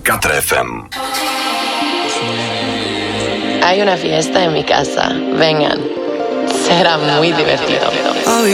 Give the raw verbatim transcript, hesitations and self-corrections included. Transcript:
cuatro F M. Hay una fiesta en mi casa. Vengan. Será muy divertido.